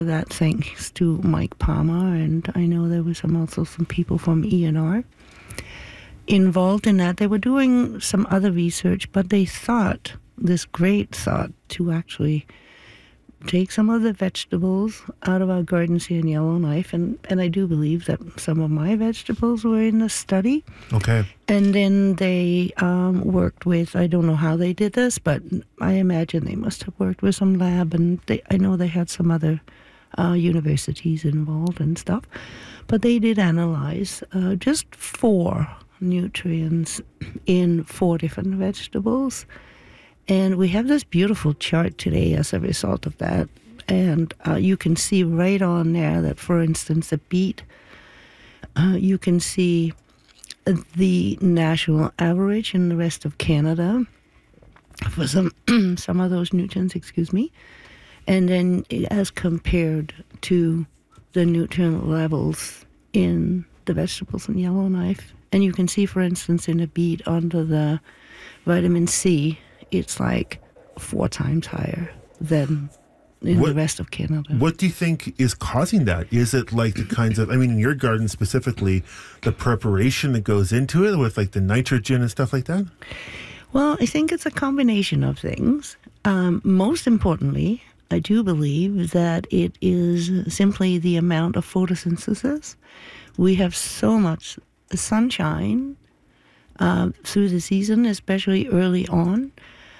that thanks to Mike Palmer, and I know there was also some people from ENR involved in that. They were doing some other research, but they thought, this great thought, to actually take some of the vegetables out of our gardens here in Yellowknife, and I do believe that some of my vegetables were in the study. Okay. And then they worked with, I don't know how they did this, but I imagine they must have worked with some lab, and I know they had some other universities involved and stuff. But they did analyze just 4 nutrients in 4 different vegetables. And we have this beautiful chart today as a result of that. And you can see right on there that, for instance, the beet, you can see the national average in the rest of Canada for some of those nutrients, and then as compared to the nutrient levels in the vegetables in Yellowknife. And you can see, for instance, in a beet under the vitamin C, it's like 4 times higher than in the rest of Canada. What do you think is causing that? Is it like the kinds of, in your garden specifically, the preparation that goes into it with like the nitrogen and stuff like that? Well, I think it's a combination of things. Most importantly, I do believe that it is simply the amount of photosynthesis. We have so much sunshine through the season, especially early on.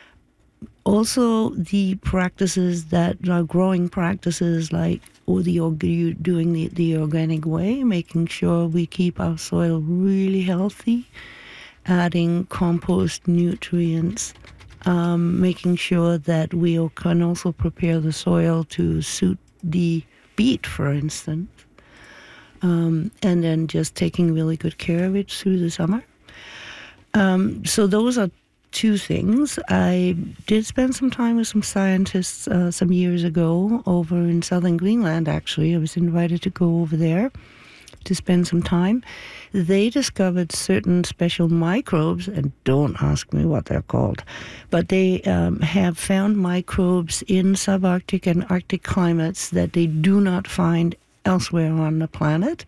Also, the practices that are growing practices like doing the organic way, making sure we keep our soil really healthy, adding compost nutrients, making sure that we can also prepare the soil to suit the beet, for instance, and then just taking really good care of it through the summer. So those are 2 things. I did spend some time with some scientists some years ago over in southern Greenland, actually. I was invited to go over there to spend some time. They discovered certain special microbes, and don't ask me what they're called, but they have found microbes in subarctic and Arctic climates that they do not find elsewhere on the planet.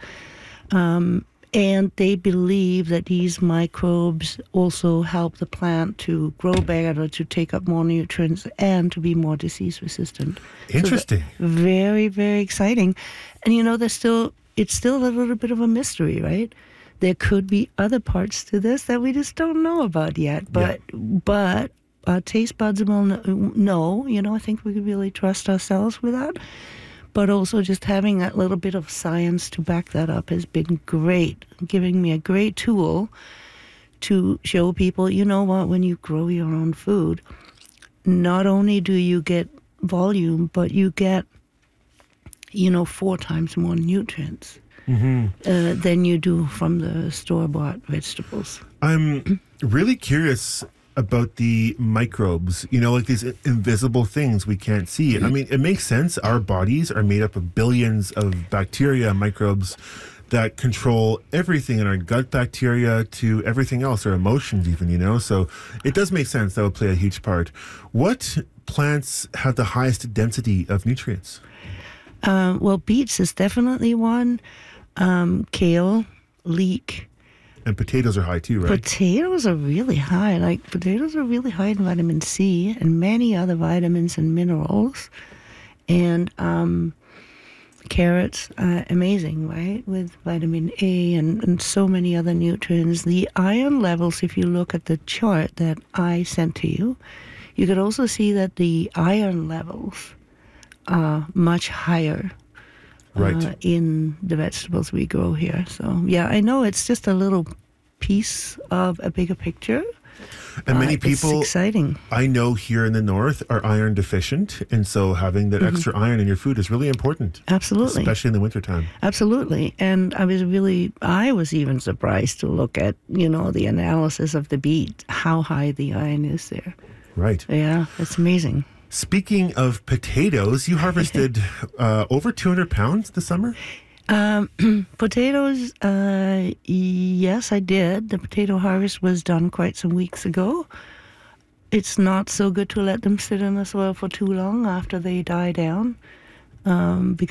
And they believe that these microbes also help the plant to grow better, to take up more nutrients, and to be more disease resistant. Interesting. So very, very exciting. And it's still a little bit of a mystery, right? There could be other parts to this that we just don't know about yet. But our taste buds will know. I think we could really trust ourselves with that. But also just having that little bit of science to back that up has been great, giving me a great tool to show people, when you grow your own food, not only do you get volume, but you get, 4 times more nutrients than you do from the store-bought vegetables. I'm really curious about the microbes, like these invisible things we can't see. It makes sense. Our bodies are made up of billions of bacteria, microbes that control everything in our gut bacteria to everything else, our emotions even, So it does make sense. That would play a huge part. What plants have the highest density of nutrients? Well, beets is definitely one. Kale, leek. And potatoes are high too, right? Potatoes are really high. Potatoes are really high in vitamin C and many other vitamins and minerals. And carrots, amazing, right? With vitamin A and so many other nutrients. The iron levels, if you look at the chart that I sent to you, you could also see that the iron levels are much higher. Right. In the vegetables we grow here. So, yeah, I know it's just a little piece of a bigger picture. And many people, it's exciting. I know here in the north, are iron deficient. And so having that extra iron in your food is really important. Absolutely. Especially in the wintertime. Absolutely. And I was even surprised to look at, the analysis of the beet, how high the iron is there. Right. Yeah, it's amazing. Speaking of potatoes, you harvested over 200 pounds this summer? Potatoes, yes, I did. The potato harvest was done quite some weeks ago. It's not so good to let them sit in the soil for too long after they die down, because